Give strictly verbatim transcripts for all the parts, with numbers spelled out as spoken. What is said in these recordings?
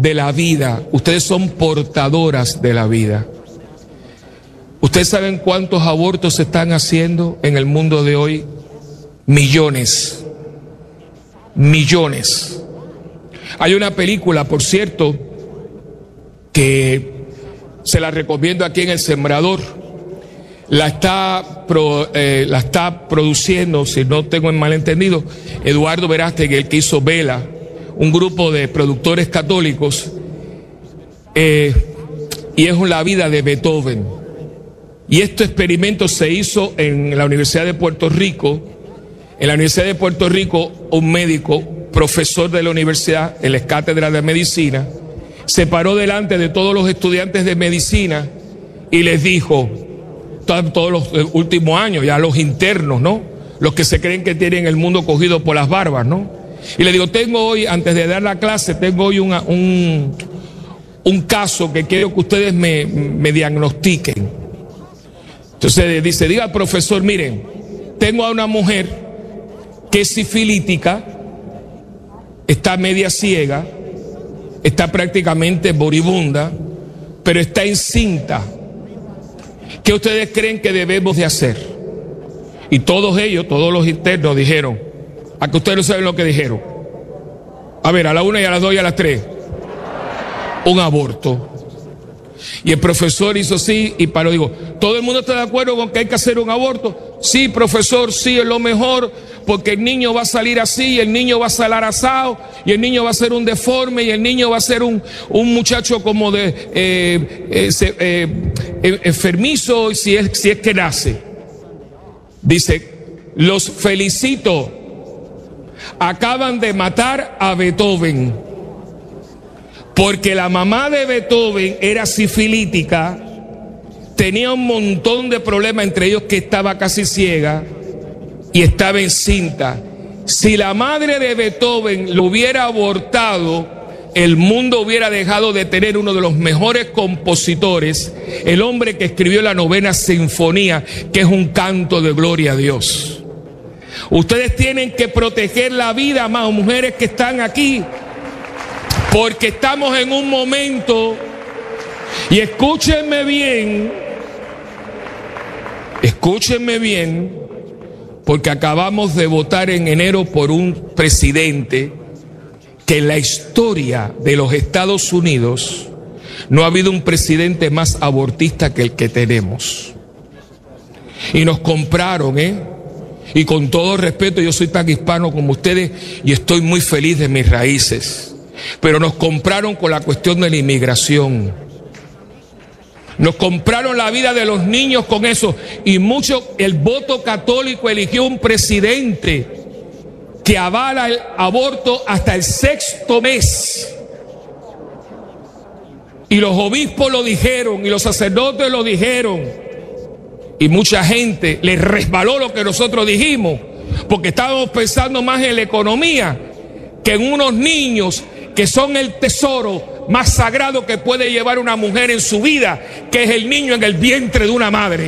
de la vida. Ustedes son portadoras de la vida. ¿Ustedes saben cuántos abortos se están haciendo en el mundo de hoy? Millones. Millones. Hay una película, por cierto, que se la recomiendo aquí en El Sembrador. La está, pro, eh, la está produciendo, si no tengo el malentendido, Eduardo Verástegui, el que hizo Vela, un grupo de productores católicos, eh, y es la vida de Beethoven. Y este experimento se hizo en la Universidad de Puerto Rico. En la Universidad de Puerto Rico, un médico, profesor de la universidad, en la cátedra de medicina, se paró delante de todos los estudiantes de medicina y les dijo, todos los últimos años, ya los internos, ¿no? Los que se creen que tienen el mundo cogido por las barbas, ¿no? Y le digo, tengo hoy, antes de dar la clase, tengo hoy una, un, un caso que quiero que ustedes me, me diagnostiquen. Entonces dice, diga al profesor, miren, tengo a una mujer que es sifilítica, está media ciega, está prácticamente moribunda, pero está encinta. ¿Qué ustedes creen que debemos de hacer? Y todos ellos, todos los internos dijeron, a que ustedes no saben lo que dijeron. A ver, a la una y a las dos y a las tres. Un aborto. Y el profesor hizo sí y paró, digo, ¿todo el mundo está de acuerdo con que hay que hacer un aborto? Sí, profesor, sí, es lo mejor, porque el niño va a salir así, y el niño va a salir asado, y el niño va a ser un deforme, y el niño va a ser un, un muchacho como de eh, eh, eh, enfermizo, si es, si es que nace. Dice, los felicito, acaban de matar a Beethoven, porque la mamá de Beethoven era sifilítica, tenía un montón de problemas, entre ellos que estaba casi ciega y estaba encinta. Si la madre de Beethoven lo hubiera abortado, el mundo hubiera dejado de tener uno de los mejores compositores, el hombre que escribió la novena sinfonía, que es un canto de gloria a Dios. Ustedes tienen que proteger la vida, más mujeres que están aquí, porque estamos en un momento, y escúchenme bien, escúchenme bien, porque acabamos de votar en enero por un presidente que en la historia de los Estados Unidos no ha habido un presidente más abortista que el que tenemos. Y nos compraron, ¿eh? Y con todo respeto, yo soy tan hispano como ustedes y estoy muy feliz de mis raíces. Pero nos compraron con la cuestión de la inmigración. Nos compraron la vida de los niños con eso. Y mucho, el voto católico eligió un presidente que avala el aborto hasta el sexto mes. Y los obispos lo dijeron, y los sacerdotes lo dijeron. Y mucha gente le resbaló lo que nosotros dijimos, porque estábamos pensando más en la economía que en unos niños que son el tesoro más sagrado que puede llevar una mujer en su vida, que es el niño en el vientre de una madre.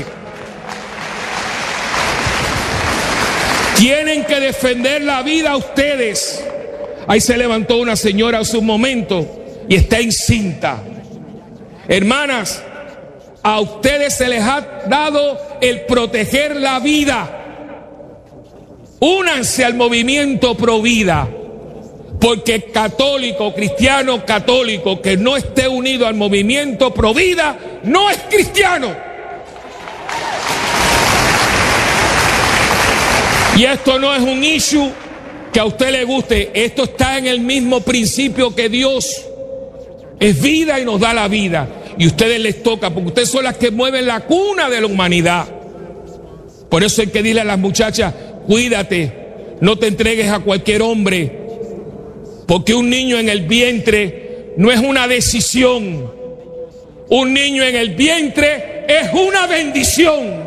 Tienen que defender la vida a ustedes. Ahí se levantó una señora hace un momento y está encinta. Hermanas, a ustedes se les ha dado el proteger la vida. Únanse al movimiento Pro Vida. Porque católico, cristiano, católico que no esté unido al movimiento Pro Vida no es cristiano. Y esto no es un issue que a usted le guste, esto está en el mismo principio que Dios. Es vida y nos da la vida. Y a ustedes les toca, porque ustedes son las que mueven la cuna de la humanidad. Por eso hay que decirle a las muchachas, cuídate, no te entregues a cualquier hombre. Porque un niño en el vientre no es una decisión. Un niño en el vientre es una bendición.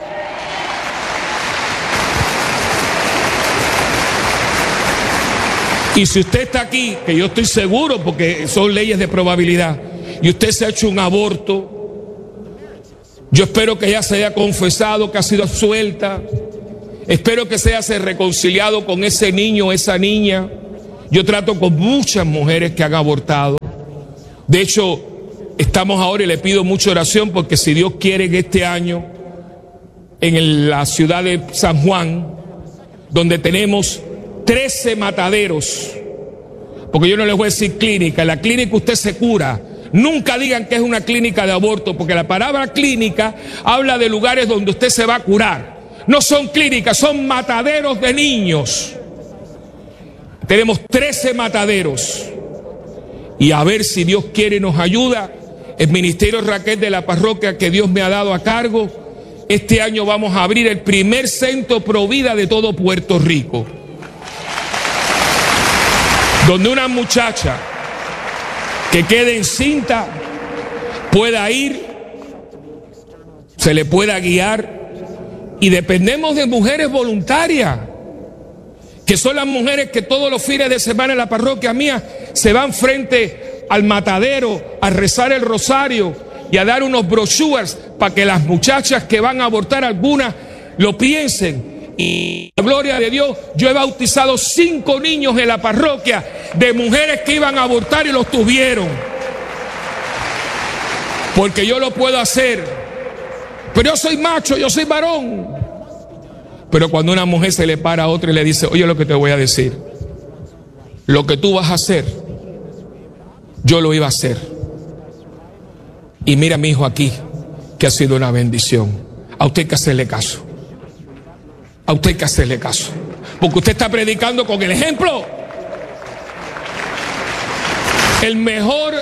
Y si usted está aquí, que yo estoy seguro porque son leyes de probabilidad, y usted se ha hecho un aborto, yo espero que ya se haya confesado que ha sido absuelta. Espero que se haya reconciliado con ese niño o esa niña. Yo trato con muchas mujeres que han abortado De hecho, estamos ahora y le pido mucha oración porque si Dios quiere que este año en el, la ciudad de San Juan, donde tenemos trece mataderos, porque yo no les voy a decir clínica, en la clínica usted se cura, nunca digan que es una clínica de aborto, porque la palabra clínica habla de lugares donde usted se va a curar, no son clínicas, son mataderos de niños. Tenemos trece mataderos y a ver si Dios quiere nos ayuda. El Ministerio Raquel de la parroquia que Dios me ha dado a cargo, este año vamos a abrir el primer centro Provida de todo Puerto Rico, donde una muchacha que quede encinta pueda ir, se le pueda guiar, y dependemos de mujeres voluntarias, que son las mujeres que todos los fines de semana en la parroquia mía se van frente al matadero a rezar el rosario y a dar unos brochures para que las muchachas que van a abortar algunas lo piensen. Y la gloria de Dios, yo he bautizado cinco niños en la parroquia de mujeres que iban a abortar y los tuvieron. Porque yo lo puedo hacer. Pero yo soy macho, yo soy varón. Pero cuando una mujer se le para a otra y le dice, oye lo que te voy a decir, lo que tú vas a hacer, yo lo iba a hacer. Y mira mi hijo aquí, que ha sido una bendición. A usted hay que hacerle caso. A usted hay que hacerle caso. Porque usted está predicando con el ejemplo. El mejor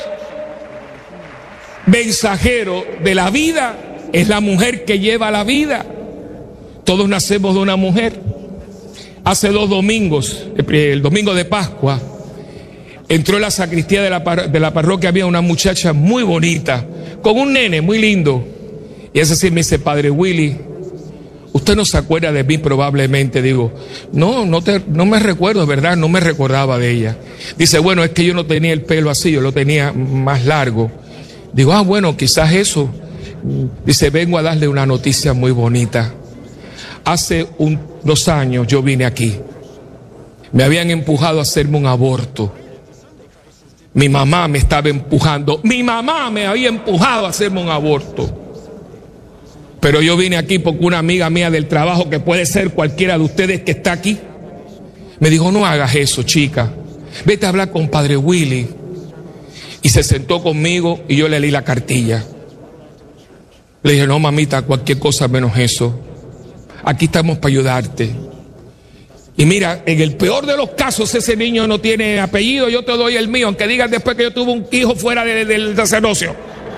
mensajero de la vida es la mujer que lleva la vida. Todos nacemos de una mujer. Hace dos domingos, el domingo de Pascua, entró en la sacristía de la, par- de la parroquia, había una muchacha muy bonita, con un nene muy lindo. Y ese sí me dice, Padre Willy, usted no se acuerda de mí probablemente. Digo, no, no, te, no me recuerdo, ¿verdad? No me recordaba de ella. Dice, bueno, es que yo no tenía el pelo así, yo lo tenía más largo. Digo, ah, bueno, quizás eso. Dice, vengo a darle una noticia muy bonita. Hace un, dos años yo vine aquí. Me habían empujado a hacerme un aborto. Mi mamá me estaba empujando. Mi mamá me había empujado a hacerme un aborto. Pero yo vine aquí porque una amiga mía del trabajo, que puede ser cualquiera de ustedes que está aquí, me dijo, no hagas eso, chica. Vete a hablar con Padre Willy. Y se sentó conmigo y yo le leí la cartilla. Le dije, no, mamita, cualquier cosa menos eso. Aquí estamos para ayudarte. Y mira, en el peor de los casos, ese niño no tiene apellido, yo te doy el mío, aunque digan después que yo tuve un hijo fuera de, de, del sacerdocio.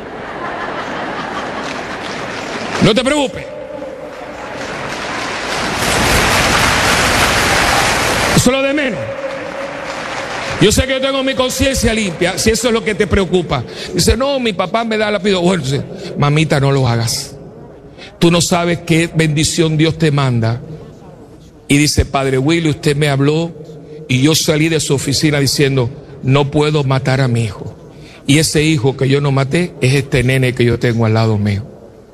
No te preocupes. Eso es lo de menos. Yo sé que yo tengo mi conciencia limpia, si eso es lo que te preocupa. Dice, no, mi papá me da la pido. Bueno, dice, mamita, no lo hagas. Tú no sabes qué bendición Dios te manda. Y dice, Padre Willy, usted me habló y yo salí de su oficina diciendo, no puedo matar a mi hijo. Y ese hijo que yo no maté es este nene que yo tengo al lado mío.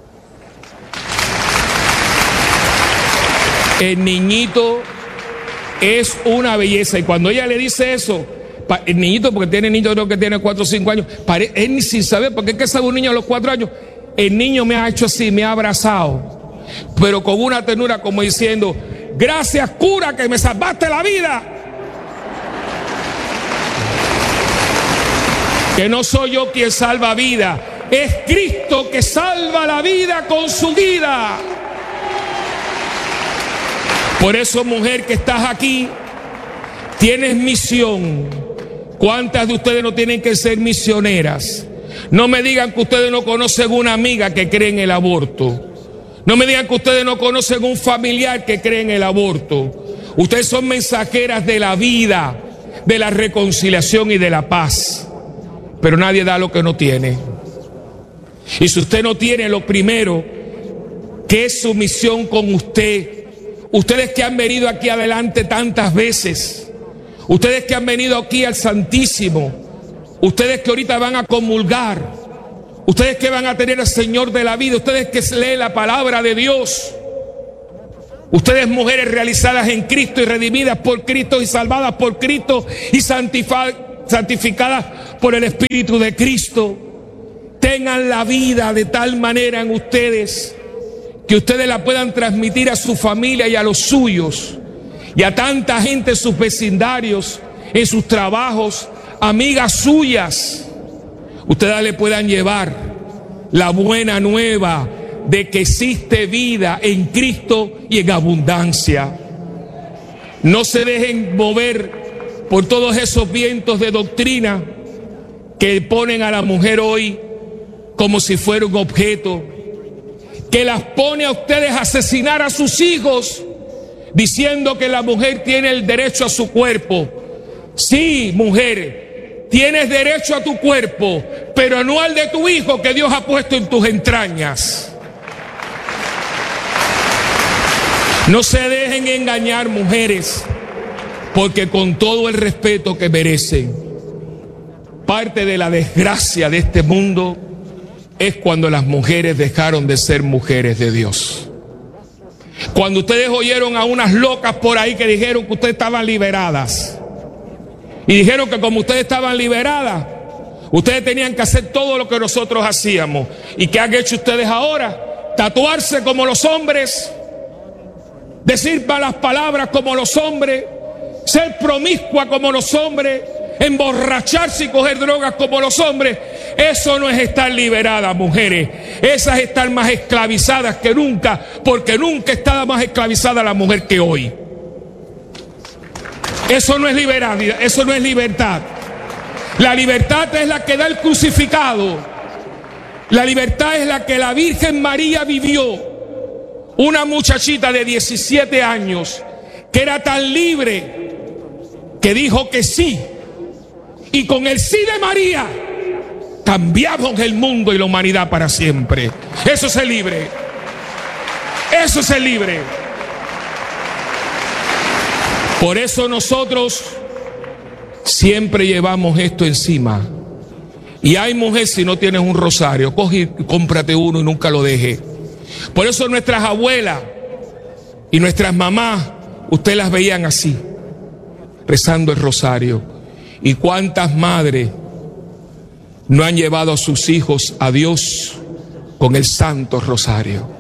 El niñito es una belleza. Y cuando ella le dice eso, el niñito, porque tiene niño creo que tiene cuatro o cinco años, él ni sin saber, porque es que sabe un niño a los cuatro años, el niño me ha hecho así, me ha abrazado, pero con una ternura como diciendo, gracias cura que me salvaste la vida. Que no soy yo quien salva vida, es Cristo que salva la vida con su vida. Por eso, mujer que estás aquí, tienes misión. ¿Cuántas de ustedes no tienen que ser misioneras? No me digan que ustedes no conocen una amiga que cree en el aborto. No me digan que ustedes no conocen un familiar que cree en el aborto. Ustedes son mensajeras de la vida, de la reconciliación y de la paz. Pero nadie da lo que no tiene. Y si usted no tiene lo primero, ¿qué es su misión con usted? Ustedes que han venido aquí adelante tantas veces, ustedes que han venido aquí al Santísimo, ustedes que ahorita van a comulgar, ustedes que van a tener al Señor de la vida, ustedes que leen la palabra de Dios, ustedes mujeres realizadas en Cristo y redimidas por Cristo y salvadas por Cristo y santificadas santificadas por el Espíritu de Cristo. Tengan la vida de tal manera en ustedes que ustedes la puedan transmitir a su familia y a los suyos y a tanta gente en sus vecindarios, en sus trabajos, amigas suyas. Ustedes le puedan llevar la buena nueva de que existe vida en Cristo y en abundancia. No se dejen mover por todos esos vientos de doctrina que ponen a la mujer hoy como si fuera un objeto, que las pone a ustedes a asesinar a sus hijos, diciendo que la mujer tiene el derecho a su cuerpo. Sí, mujer, tienes derecho a tu cuerpo, pero no al de tu hijo que Dios ha puesto en tus entrañas. No se dejen engañar, mujeres, porque con todo el respeto que merecen, parte de la desgracia de este mundo es cuando las mujeres dejaron de ser mujeres de Dios. Cuando ustedes oyeron a unas locas por ahí que dijeron que ustedes estaban liberadas, y dijeron que como ustedes estaban liberadas, ustedes tenían que hacer todo lo que nosotros hacíamos. ¿Y qué han hecho ustedes ahora? Tatuarse como los hombres, decir malas palabras como los hombres, ser promiscua como los hombres, emborracharse y coger drogas como los hombres. Eso no es estar liberadas, mujeres. Esas están más esclavizadas que nunca, porque nunca estaba más esclavizada la mujer que hoy. Eso no es libertad, eso no es libertad. La libertad es la que da el crucificado. La libertad es la que la Virgen María vivió. Una muchachita de diecisiete años que era tan libre que dijo que sí. Y con el sí de María cambiamos el mundo y la humanidad para siempre. Eso es el libre. Eso es el libre. Por eso nosotros siempre llevamos esto encima. Y hay mujer, si no tienes un rosario, coge y cómprate uno y nunca lo deje. Por eso nuestras abuelas y nuestras mamás, ustedes las veían así, rezando el rosario. ¿Y cuántas madres no han llevado a sus hijos a Dios con el santo rosario?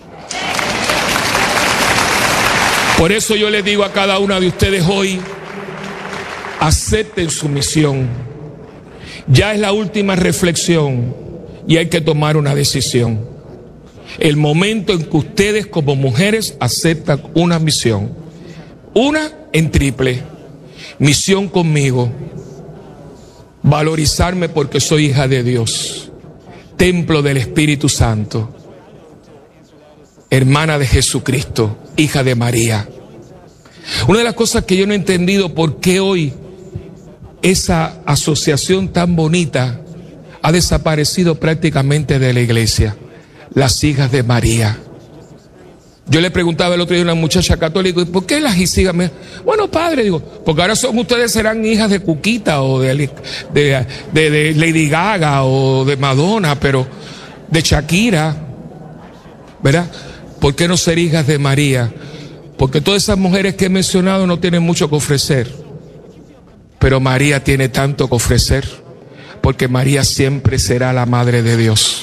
Por eso yo les digo a cada una de ustedes hoy, acepten su misión. Ya es la última reflexión y hay que tomar una decisión. El momento en que ustedes como mujeres aceptan una misión. Una en triple. Misión conmigo. Valorizarme porque soy hija de Dios. Templo del Espíritu Santo. Hermana de Jesucristo. Hija de María. Una de las cosas que yo no he entendido, por qué hoy esa asociación tan bonita ha desaparecido prácticamente de la iglesia. Las hijas de María. Yo le preguntaba el otro día a una muchacha católica, ¿por qué las hijas? Bueno, padre, digo, porque ahora son ustedes serán hijas de Cuquita o de, de, de, de Lady Gaga o de Madonna, pero de Shakira, ¿verdad? ¿Por qué no ser hijas de María? Porque todas esas mujeres que he mencionado no tienen mucho que ofrecer, pero María tiene tanto que ofrecer, porque María siempre será la Madre de Dios.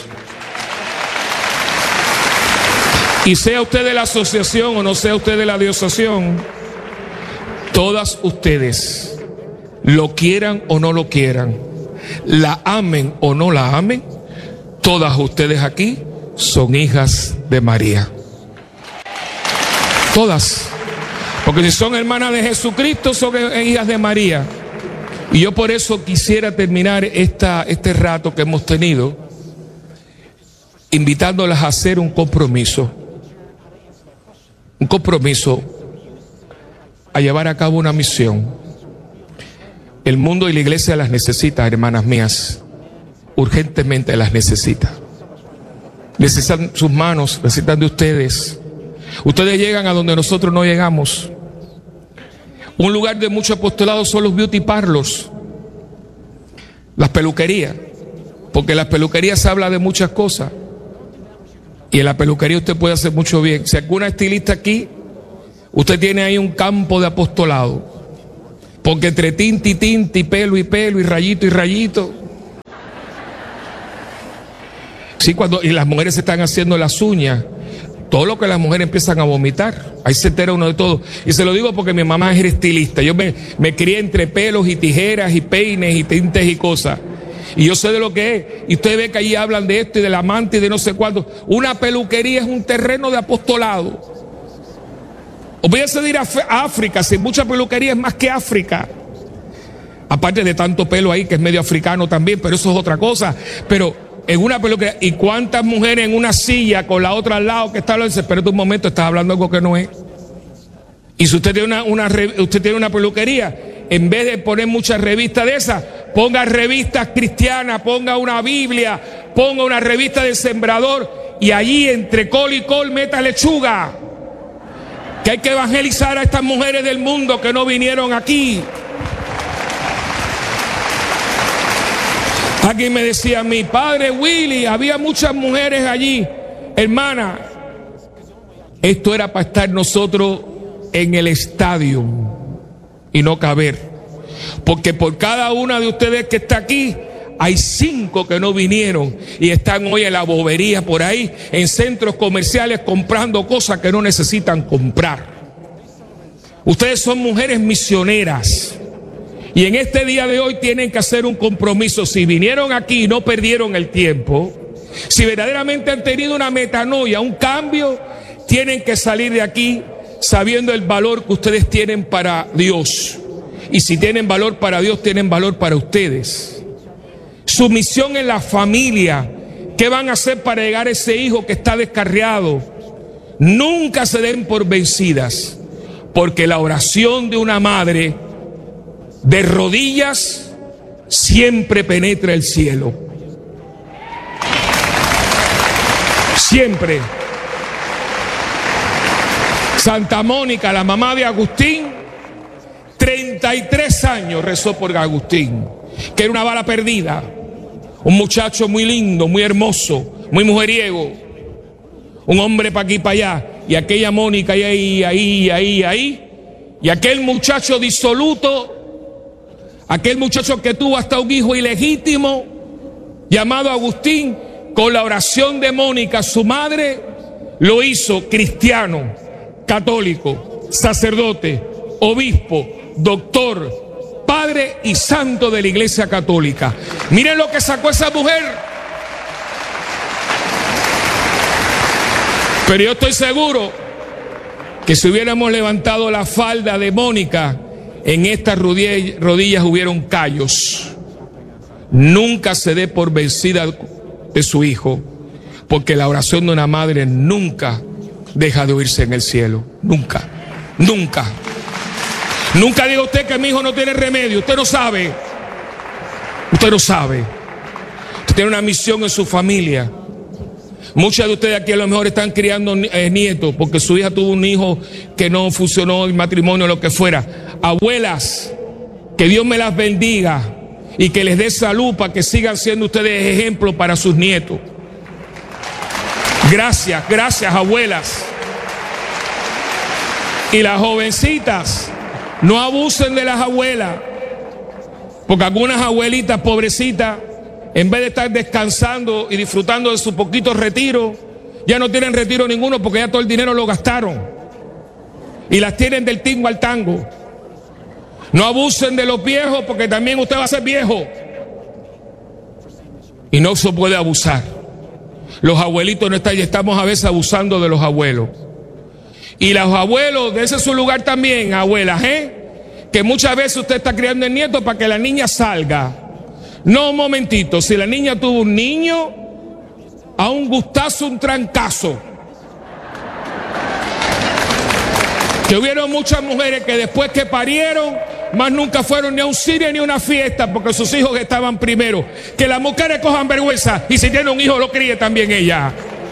Y sea usted de la asociación o no sea usted de la asociación, todas ustedes, lo quieran o no lo quieran, la amen o no la amen, todas ustedes aquí son hijas de María. Todas. Porque si son hermanas de Jesucristo, son hijas de María. Y yo por eso quisiera terminar esta, este rato que hemos tenido, invitándolas a hacer un compromiso. Un compromiso a llevar a cabo una misión. El mundo y la iglesia las necesita, hermanas mías. Urgentemente las necesita. Necesitan sus manos, necesitan de ustedes. Ustedes llegan a donde nosotros no llegamos. Un lugar de mucho apostolado son los beauty parlors, las peluquerías, porque en las peluquerías se habla de muchas cosas. Y en la peluquería usted puede hacer mucho bien. Si alguna estilista aquí, usted tiene ahí un campo de apostolado. Porque entre tinta y tinta y pelo y pelo y rayito y rayito. Sí, cuando y las mujeres se están haciendo las uñas, todo lo que las mujeres empiezan a vomitar, ahí se entera uno de todo. Y se lo digo porque mi mamá es estilista. Yo me, me crié entre pelos y tijeras y peines y tintes y cosas. Y yo sé de lo que es. Y usted ve que allí hablan de esto y del amante y de no sé cuánto. Una peluquería es un terreno de apostolado. Olvídese de ir a África, sin mucha peluquería es más que África. Aparte de tanto pelo ahí que es medio africano también, pero eso es otra cosa. Pero en una peluquería, ¿y cuántas mujeres en una silla con la otra al lado que está hablando? Espérate un momento, estás hablando algo que no es. Y si usted tiene una, una, usted tiene una peluquería, en vez de poner muchas revistas de esas, ponga revistas cristianas, ponga una Biblia, ponga una revista del Sembrador y allí entre col y col meta lechuga. Que hay que evangelizar a estas mujeres del mundo que no vinieron aquí. Alguien me decía, mi padre Willy, había muchas mujeres allí. Hermana, esto era para estar nosotros en el estadio y no caber. Porque por cada una de ustedes que está aquí, hay cinco que no vinieron y están hoy en la bobería por ahí, en centros comerciales comprando cosas que no necesitan comprar. Ustedes son mujeres misioneras. Y en este día de hoy tienen que hacer un compromiso. Si vinieron aquí y no perdieron el tiempo, si verdaderamente han tenido una metanoia, un cambio, tienen que salir de aquí sabiendo el valor que ustedes tienen para Dios. Y si tienen valor para Dios, tienen valor para ustedes. Su misión en la familia. ¿Qué van a hacer para llegar a ese hijo que está descarriado? Nunca se den por vencidas, porque la oración de una madre de rodillas siempre penetra el cielo. Siempre. Santa Mónica, la mamá de Agustín, treinta y tres años rezó por Agustín, que era una bala perdida, un muchacho muy lindo, muy hermoso, muy mujeriego, un hombre para aquí y para allá, y aquella Mónica ahí, ahí, ahí, ahí, y aquel muchacho disoluto, aquel muchacho que tuvo hasta un hijo ilegítimo llamado Agustín, con la oración de Mónica, su madre, lo hizo cristiano, católico, sacerdote, obispo, doctor, padre y santo de la Iglesia Católica. Miren lo que sacó esa mujer. Pero yo estoy seguro que si hubiéramos levantado la falda de Mónica, en estas rodillas hubieron callos. Nunca se dé por vencida de su hijo, porque la oración de una madre nunca deja de oírse en el cielo. Nunca, nunca. Nunca diga usted que mi hijo no tiene remedio. Usted no sabe. Usted no sabe. Usted tiene una misión en su familia. Muchas de ustedes aquí a lo mejor están criando eh, nietos porque su hija tuvo un hijo que no funcionó, el matrimonio, lo que fuera. Abuelas, que Dios me las bendiga y que les dé salud para que sigan siendo ustedes ejemplo para sus nietos. Gracias, gracias abuelas. Y las jovencitas, no abusen de las abuelas, porque algunas abuelitas pobrecitas, en vez de estar descansando y disfrutando de su poquito retiro, ya no tienen retiro ninguno porque ya todo el dinero lo gastaron. Y las tienen del tingo al tango. No abusen de los viejos porque también usted va a ser viejo. Y no se puede abusar. Los abuelitos no están, y estamos a veces abusando de los abuelos. Y los abuelos, de ese es su lugar también, abuelas, ¿eh? Que muchas veces usted está criando el nieto para que la niña salga. No, un momentito, si la niña tuvo un niño, a un gustazo, un trancazo. Que hubieron muchas mujeres que después que parieron, más nunca fueron ni a un cine ni a una fiesta porque sus hijos estaban primero. Que las mujeres cojan vergüenza y si tiene un hijo lo críe también ella.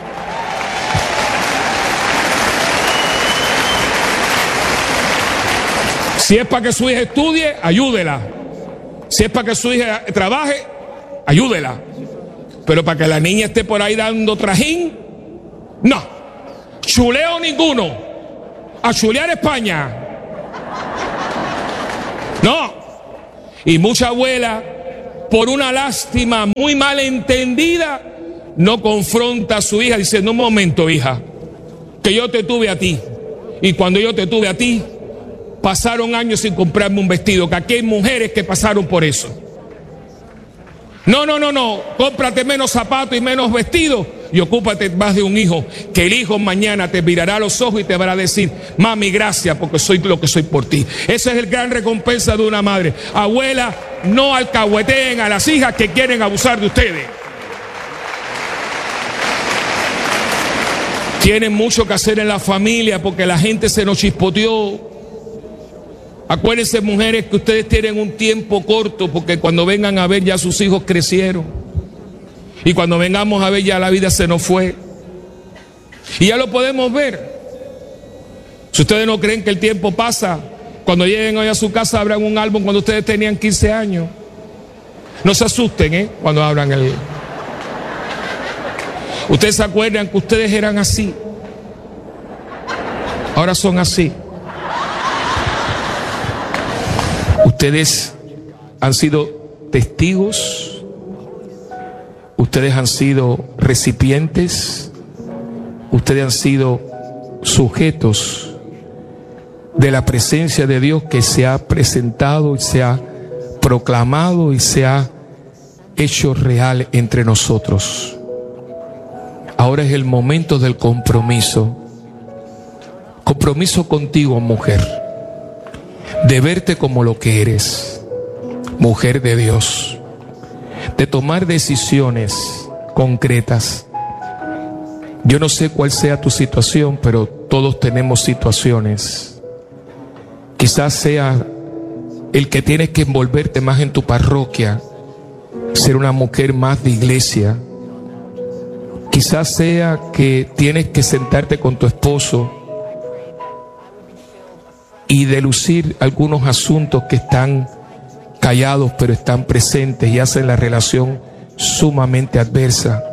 Si es para que su hija estudie, ayúdela. Si es para que su hija trabaje, ayúdela. Pero para que la niña esté por ahí dando trajín, no. Chuleo ninguno. A chulear España. No. Y mucha abuela, por una lástima muy mal entendida, no confronta a su hija diciendo: un momento, hija, que yo te tuve a ti. Y cuando yo te tuve a ti, pasaron años sin comprarme un vestido, que aquí hay mujeres que pasaron por eso. No, no, no, no, cómprate menos zapatos y menos vestidos y ocúpate más de un hijo, que el hijo mañana te mirará a los ojos y te va a decir: mami, gracias porque soy lo que soy por ti. Esa es el gran recompensa de una madre. Abuela, no alcahueteen a las hijas que quieren abusar de ustedes. Tienen mucho que hacer en la familia porque la gente se nos chispoteó. Acuérdense, mujeres, que ustedes tienen un tiempo corto, porque cuando vengan a ver ya sus hijos crecieron. Y cuando vengamos a ver ya la vida se nos fue. Y ya lo podemos ver. Si ustedes no creen que el tiempo pasa, cuando lleguen hoy a su casa abran un álbum cuando ustedes tenían quince años. No se asusten, ¿eh? Cuando abran el... Ustedes se acuerdan que ustedes eran así. Ahora son así. Ustedes han sido testigos, ustedes han sido recipientes, ustedes han sido sujetos de la presencia de Dios que se ha presentado y se ha proclamado y se ha hecho real entre nosotros. Ahora es el momento del compromiso. Compromiso contigo, mujer, de verte como lo que eres, mujer de Dios, de tomar decisiones concretas. Yo no sé cuál sea tu situación, pero todos tenemos situaciones. Quizás sea el que tienes que envolverte más en tu parroquia, ser una mujer más de iglesia. Quizás sea que tienes que sentarte con tu esposo y delucir algunos asuntos que están callados pero están presentes y hacen la relación sumamente adversa.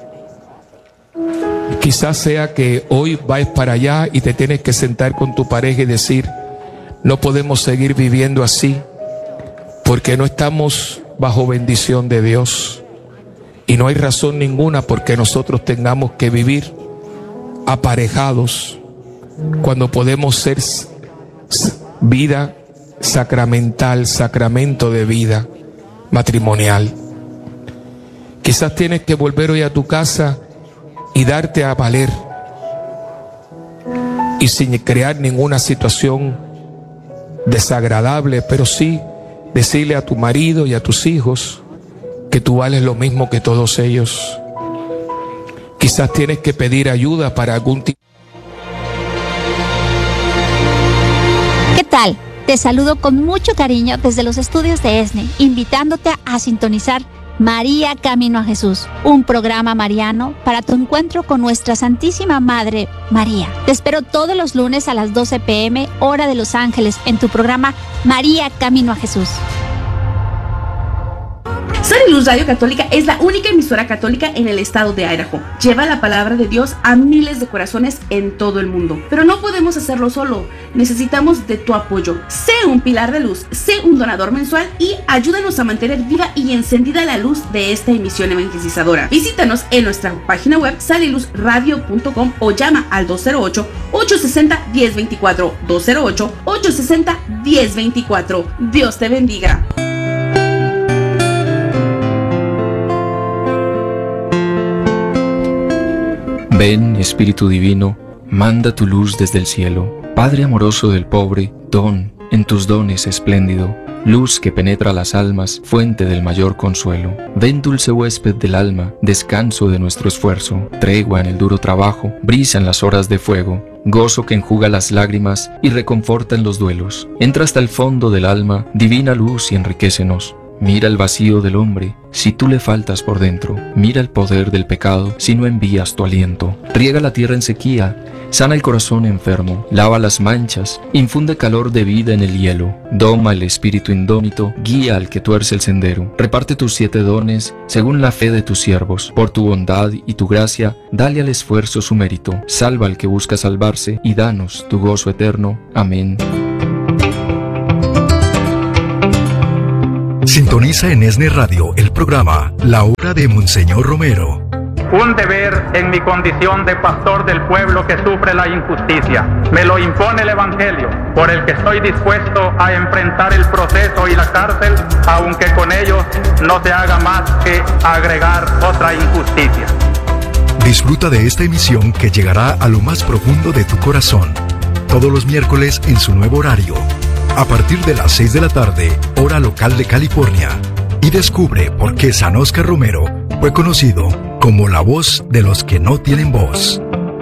Quizás sea que hoy vas para allá y te tienes que sentar con tu pareja y decir: no podemos seguir viviendo así porque no estamos bajo bendición de Dios. Y no hay razón ninguna porque nosotros tengamos que vivir aparejados cuando podemos ser vida sacramental, sacramento de vida matrimonial. Quizás tienes que volver hoy a tu casa y darte a valer y sin crear ninguna situación desagradable, pero sí decirle a tu marido y a tus hijos que tú vales lo mismo que todos ellos. Quizás tienes que pedir ayuda para algún tipo. ¿Qué tal? Te saludo con mucho cariño desde los estudios de ESNE, invitándote a sintonizar María Camino a Jesús, un programa mariano para tu encuentro con nuestra Santísima Madre María. Te espero todos los lunes a las doce pe eme, hora de Los Ángeles, en tu programa María Camino a Jesús. Sal y Luz Radio Católica es la única emisora católica en el estado de Idaho. Lleva la palabra de Dios a miles de corazones en todo el mundo. Pero no podemos hacerlo solo. Necesitamos de tu apoyo. Sé un pilar de luz, sé un donador mensual y ayúdanos a mantener viva y encendida la luz de esta emisión evangelizadora. Visítanos en nuestra página web sal y luz radio punto com o llama al dos cero ocho, ocho seis cero, uno cero dos cuatro, dos cero ocho, ocho seis cero, uno cero dos cuatro. Dios te bendiga. Ven, Espíritu Divino, manda tu luz desde el cielo. Padre amoroso del pobre, don, en tus dones espléndido, luz que penetra las almas, fuente del mayor consuelo. Ven, dulce huésped del alma, descanso de nuestro esfuerzo, tregua en el duro trabajo, brisa en las horas de fuego, gozo que enjuga las lágrimas y reconforta en los duelos. Entra hasta el fondo del alma, divina luz, y enriquécenos. Mira el vacío del hombre, si tú le faltas por dentro. Mira el poder del pecado, si no envías tu aliento. Riega la tierra en sequía, sana el corazón enfermo, lava las manchas, infunde calor de vida en el hielo. Doma el espíritu indómito, guía al que tuerce el sendero. Reparte tus siete dones, según la fe de tus siervos. Por tu bondad y tu gracia, dale al esfuerzo su mérito. Salva al que busca salvarse, y danos tu gozo eterno. Amén. Sintoniza en ESNE Radio el programa La Hora de Monseñor Romero. Un deber en mi condición de pastor del pueblo que sufre la injusticia. Me lo impone el Evangelio, por el que estoy dispuesto a enfrentar el proceso y la cárcel, aunque con ello no se haga más que agregar otra injusticia. Disfruta de esta emisión que llegará a lo más profundo de tu corazón. Todos los miércoles en su nuevo horario, a partir de las seis de la tarde, hora local de California. Y descubre por qué San Óscar Romero fue conocido como la voz de los que no tienen voz.